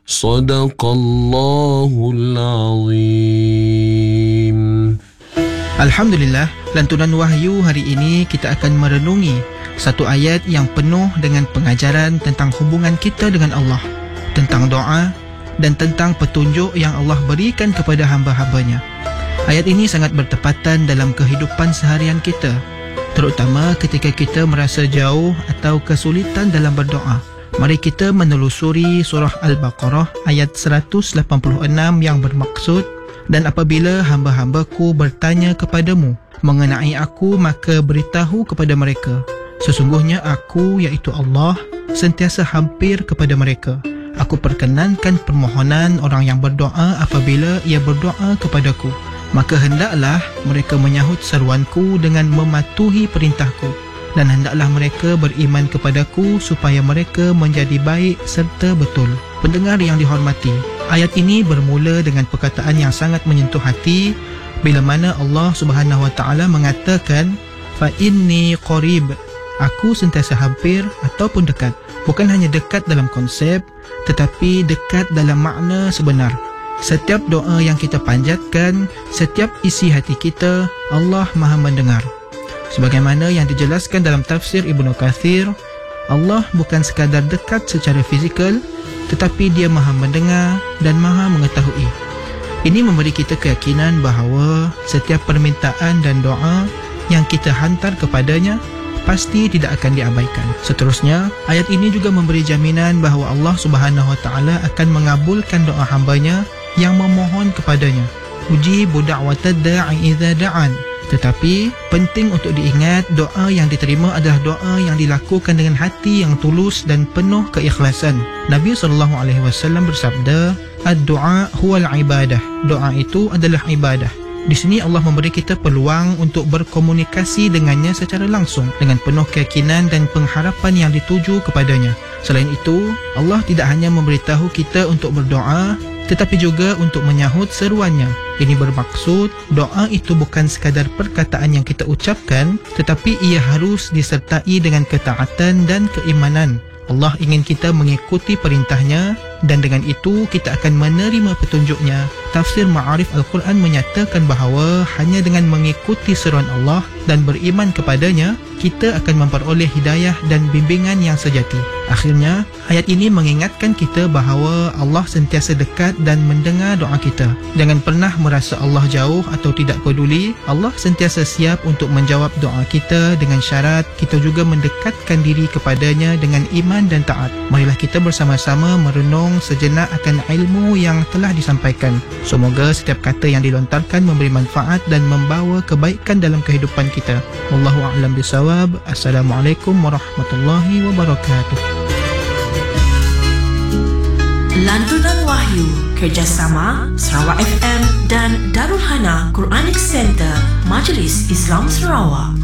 Sadaqallahul Azim. Alhamdulillah, lantunan wahyu hari ini kita akan merenungi satu ayat yang penuh dengan pengajaran tentang hubungan kita dengan Allah, tentang doa dan tentang petunjuk yang Allah berikan kepada hamba-hambanya. Ayat ini sangat bertepatan dalam kehidupan seharian kita, terutama ketika kita merasa jauh atau kesulitan dalam berdoa. Mari kita menelusuri surah Al-Baqarah ayat 186 yang bermaksud, dan apabila hamba-hambaku bertanya kepadamu mengenai aku, maka beritahu kepada mereka, sesungguhnya aku, iaitu Allah, sentiasa hampir kepada mereka. Aku perkenankan permohonan orang yang berdoa apabila ia berdoa kepadaku. Maka hendaklah mereka menyahut seruanku dengan mematuhi perintahku, dan hendaklah mereka beriman kepadaku supaya mereka menjadi baik serta betul. Pendengar yang dihormati, ayat ini bermula dengan perkataan yang sangat menyentuh hati, bila mana Allah Subhanahu Wa Taala mengatakan, fa inni qarib, aku sentiasa hampir ataupun dekat. Bukan hanya dekat dalam konsep, tetapi dekat dalam makna sebenar. Setiap doa yang kita panjatkan, setiap isi hati kita, Allah Maha mendengar. Sebagaimana yang dijelaskan dalam tafsir Ibnu Katsir, Allah bukan sekadar dekat secara fizikal, tetapi Dia Maha mendengar dan Maha mengetahui. Ini memberi kita keyakinan bahawa setiap permintaan dan doa yang kita hantar kepadanya pasti tidak akan diabaikan. Seterusnya, ayat ini juga memberi jaminan bahawa Allah Subhanahu Wa Taala akan mengabulkan doa hambanya yang memohon kepadanya. Ujibu da'watad da'i idza da'an. Tetapi penting untuk diingat, doa yang diterima adalah doa yang dilakukan dengan hati yang tulus dan penuh keikhlasan. Nabi SAW bersabda, ad-du'a huwal ibadah. Doa itu adalah ibadah. Di sini Allah memberi kita peluang untuk berkomunikasi dengannya secara langsung dengan penuh keyakinan dan pengharapan yang dituju kepadanya. Selain itu, Allah tidak hanya memberitahu kita untuk berdoa, tetapi juga untuk menyahut seruannya. Ini bermaksud doa itu bukan sekadar perkataan yang kita ucapkan, tetapi ia harus disertai dengan ketaatan dan keimanan. Allah ingin kita mengikuti perintahnya, dan dengan itu kita akan menerima petunjuknya. Tafsir Ma'arif Al-Quran menyatakan bahawa hanya dengan mengikuti seruan Allah dan beriman kepadanya, kita akan memperoleh hidayah dan bimbingan yang sejati. Akhirnya, ayat ini mengingatkan kita bahawa Allah sentiasa dekat dan mendengar doa kita. Jangan pernah merasa Allah jauh atau tidak peduli. Allah sentiasa siap untuk menjawab doa kita dengan syarat kita juga mendekatkan diri kepadanya dengan iman dan taat. Marilah kita bersama-sama merenung sejenak akan ilmu yang telah disampaikan. Semoga setiap kata yang dilontarkan memberi manfaat dan membawa kebaikan dalam kehidupan kita. Wallahu a'lam bishawab. Assalamualaikum warahmatullahi wabarakatuh. Lantunan Wahyu kerjasama Sarawak FM dan Darul Hana Quranic Center Majlis Islam Sarawak.